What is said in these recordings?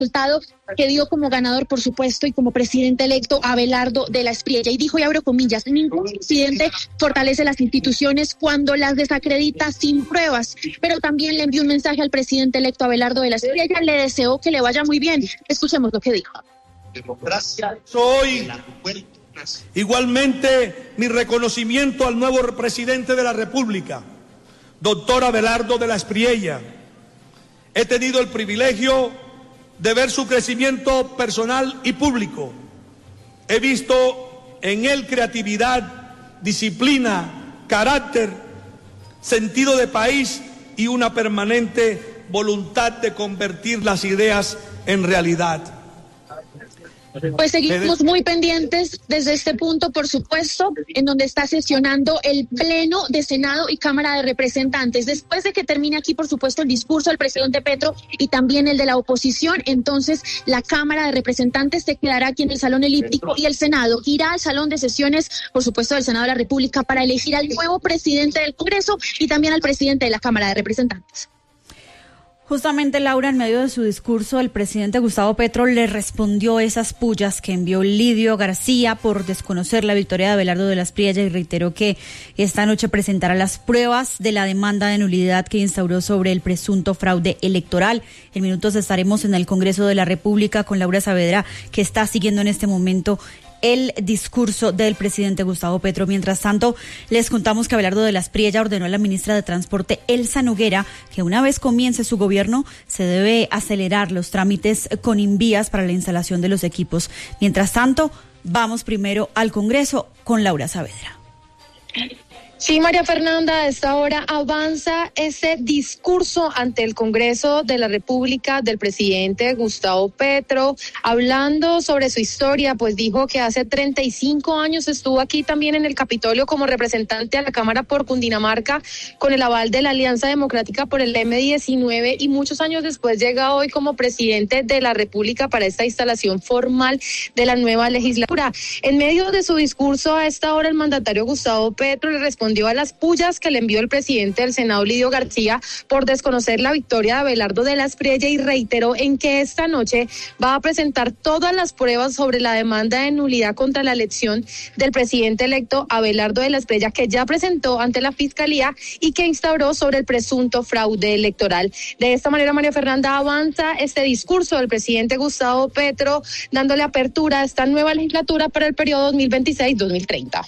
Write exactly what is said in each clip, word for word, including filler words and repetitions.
resultado que dio como ganador, por supuesto, y como presidente electo a Abelardo de la Espriella. Y dijo, y abro comillas, ningún presidente fortalece las instituciones cuando las desacredita sin pruebas. Pero también le envió un mensaje al presidente electo Abelardo de la Espriella, le deseó que le vaya muy bien. Escuchemos lo que dijo. Soy igualmente mi reconocimiento al nuevo presidente de la República, doctor Abelardo de la Espriella. He tenido el privilegio de ver su crecimiento personal y público. He visto en él creatividad, disciplina, carácter, sentido de país y una permanente voluntad de convertir las ideas en realidad. Pues seguimos muy pendientes desde este punto, por supuesto, en donde está sesionando el Pleno de Senado y Cámara de Representantes. Después de que termine aquí, por supuesto, el discurso del presidente Petro y también el de la oposición, entonces la Cámara de Representantes se quedará aquí en el Salón Elíptico y el Senado irá al Salón de Sesiones, por supuesto, del Senado de la República para elegir al nuevo presidente del Congreso y también al presidente de la Cámara de Representantes. Justamente, Laura, en medio de su discurso, el presidente Gustavo Petro le respondió esas pullas que envió Lidio García por desconocer la victoria de Abelardo de la Espriella y reiteró que esta noche presentará las pruebas de la demanda de nulidad que instauró sobre el presunto fraude electoral. En minutos estaremos en el Congreso de la República con Laura Saavedra, que está siguiendo en este momento el discurso del presidente Gustavo Petro. Mientras tanto, les contamos que Abelardo de la Espriella ordenó a la ministra de Transporte, Elsa Noguera, que una vez comience su gobierno, se debe acelerar los trámites con Invías para la instalación de los equipos. Mientras tanto, vamos primero al Congreso con Laura Saavedra. Sí, María Fernanda, a esta hora avanza ese discurso ante el Congreso de la República del presidente Gustavo Petro, hablando sobre su historia, pues dijo que hace treinta y cinco años estuvo aquí también en el Capitolio como representante a la Cámara por Cundinamarca con el aval de la Alianza Democrática por el eme diecinueve y muchos años después llega hoy como presidente de la República para esta instalación formal de la nueva legislatura. En medio de su discurso a esta hora el mandatario Gustavo Petro le respondió a las pullas que le envió el presidente del Senado, Lidio García, por desconocer la victoria de Abelardo de la Espriella y reiteró en que esta noche va a presentar todas las pruebas sobre la demanda de nulidad contra la elección del presidente electo Abelardo de la Espriella, que ya presentó ante la Fiscalía y que instauró sobre el presunto fraude electoral. De esta manera, María Fernanda, avanza este discurso del presidente Gustavo Petro, dándole apertura a esta nueva legislatura para el periodo dos mil veintiséis dos mil treinta.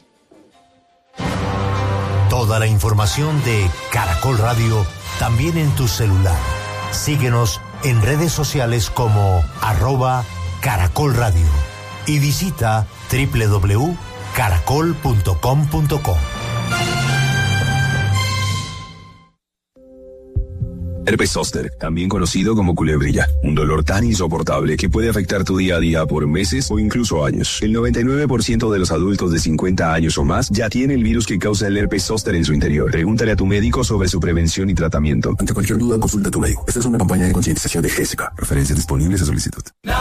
Toda la información de Caracol Radio también en tu celular. Síguenos en redes sociales como arroba Caracol Radio y visita doble u doble u doble u punto caracol punto com punto co. Herpes zóster, también conocido como culebrilla, un dolor tan insoportable que puede afectar tu día a día por meses o incluso años. El noventa y nueve por ciento de los adultos de cincuenta años o más ya tiene el virus que causa el herpes zóster en su interior. Pregúntale a tu médico sobre su prevención y tratamiento. Ante cualquier duda, consulta a tu médico. Esta es una campaña de concientización de G S K. Referencias disponibles a solicitud.